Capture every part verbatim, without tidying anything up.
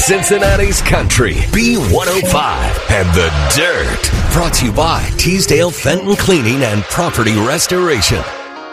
Cincinnati's Country, B one oh five, and The Dirt. Brought to you by Teasdale Fenton Cleaning and Property Restoration.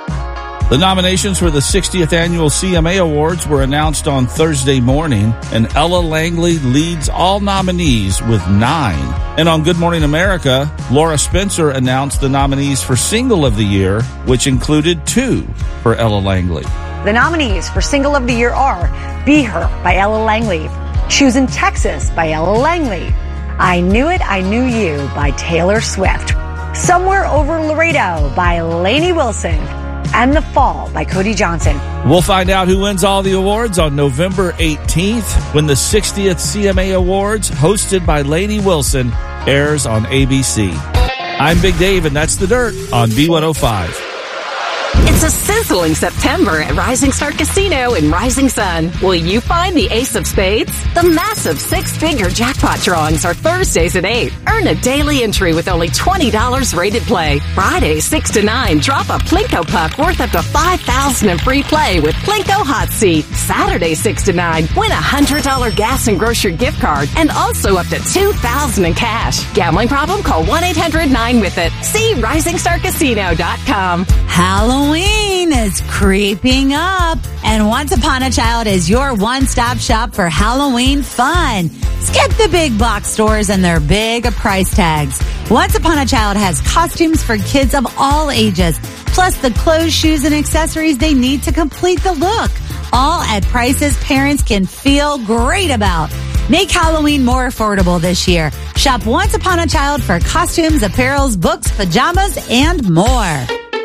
The nominations for the sixtieth Annual C M A Awards were announced on Thursday morning, and Ella Langley leads all nominees with nine. And on Good Morning America, Laura Spencer announced the nominees for Single of the Year, which included two for Ella Langley. The nominees for Single of the Year are Be Her by Ella Langley, Choosing Texas by Ella Langley, I Knew It, I Knew You by Taylor Swift, Somewhere Over Laredo by Lainey Wilson, and The Fall by Cody Johnson. We'll find out who wins all the awards on November eighteenth when the sixtieth C M A Awards, hosted by Lainey Wilson, airs on A B C. I'm Big Dave, and that's The Dirt on B one oh five. It's a sizzling September at Rising Star Casino in Rising Sun. Will you find the ace of spades? The massive six-figure jackpot drawings are Thursdays at eight. Earn a daily entry with only twenty dollars rated play. Fridays six to nine, drop a Plinko puck worth up to five thousand dollars in free play with Plinko Hot Seat. Saturdays six to nine, win a one hundred dollars gas and grocery gift card and also up to two thousand dollars in cash. Gambling problem? Call one eight hundred nine with it. See rising star casino dot com. Halloween is creeping up, and Once Upon a Child is your one-stop shop for Halloween fun. Skip the big box stores and their big price tags. Once Upon a Child has costumes for kids of all ages, plus the clothes, shoes, and accessories they need to complete the look, all at prices parents can feel great about. Make Halloween more affordable this year. Shop Once Upon a Child for costumes, apparels, books, pajamas, and more.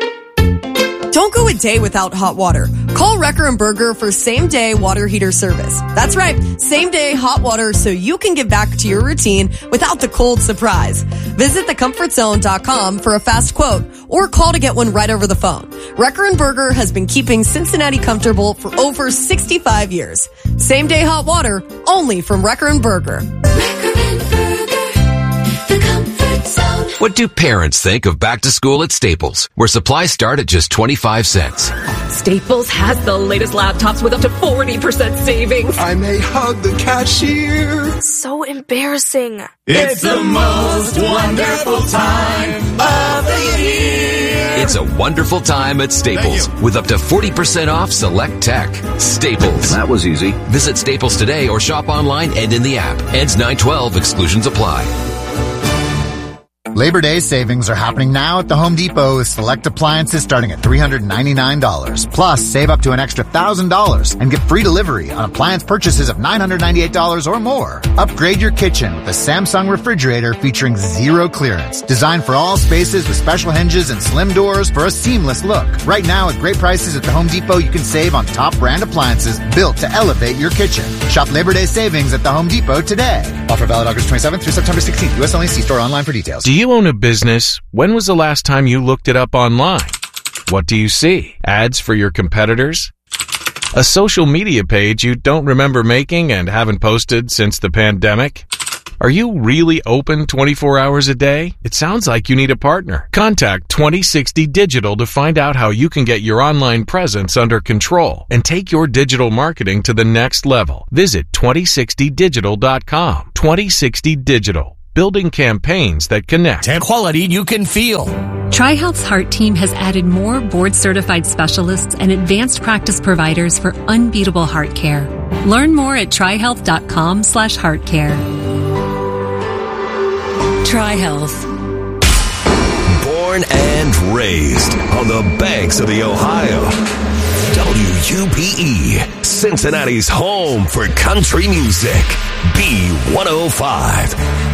Don't go a day without hot water. Call Wrecker and Berger for same-day water heater service. That's right, same-day hot water so you can get back to your routine without the cold surprise. Visit the comfort zone dot com for a fast quote or call to get one right over the phone. Wrecker and Berger has been keeping Cincinnati comfortable for over sixty-five years. Same-day hot water only from Wrecker and Berger. Wrecker and Berger, the comfort zone. What do parents think of back to school at Staples, where supplies start at just twenty-five cents? Staples has the latest laptops with up to forty percent savings. I may hug the cashier. So embarrassing. It's the most wonderful time of the year. It's a wonderful time at Staples with up to forty percent off select tech. Staples. That was easy. Visit Staples today or shop online and in the app. Ends nine twelve. Exclusions apply. Labor Day savings are happening now at the Home Depot with select appliances starting at three hundred ninety-nine dollars. Plus, save up to an extra one thousand dollars and get free delivery on appliance purchases of nine hundred ninety-eight dollars or more. Upgrade your kitchen with a Samsung refrigerator featuring zero clearance. Designed for all spaces with special hinges and slim doors for a seamless look. Right now, at great prices at the Home Depot, you can save on top brand appliances built to elevate your kitchen. Shop Labor Day savings at the Home Depot today. Offer valid August twenty-seventh through September sixteenth. U S only. See store online for details. Do you own a business? When was the last time you looked it up online? What do you see? Ads for your competitors? A social media page you don't remember making and haven't posted since the pandemic? Are you really open twenty-four hours a day? It sounds like you need a partner. Contact twenty sixty Digital to find out how you can get your online presence under control and take your digital marketing to the next level. Visit twenty sixty digital dot com. twenty sixty Digital. Building campaigns that connect. Quality you can feel. TriHealth's Heart Team has added more board-certified specialists and advanced practice providers for unbeatable heart care. Learn more at trihealth dot com slash heart care. TriHealth. Born and raised on the banks of the Ohio. W U P E, Cincinnati's home for country music. B one oh five.